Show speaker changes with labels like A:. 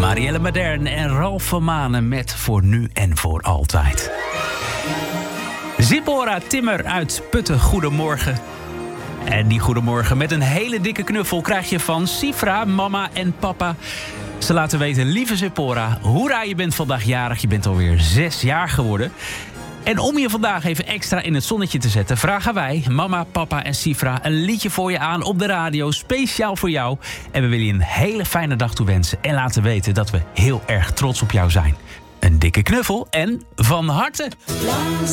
A: Marielle Madern en Ralf van Manen met Voor Nu en Voor Altijd. Zipporah Timmer uit Putten, goedemorgen. En die goedemorgen met een hele dikke knuffel krijg je van Sifra, mama en papa. Ze laten weten, lieve Zipporah, hoera, je bent vandaag jarig. Je bent alweer 6 jaar geworden. En om je vandaag even extra in het zonnetje te zetten, vragen wij, mama, papa en Sifra, een liedje voor je aan op de radio, speciaal voor jou. En we willen je een hele fijne dag toewensen en laten weten dat we heel erg trots op jou zijn. Een dikke knuffel en van harte.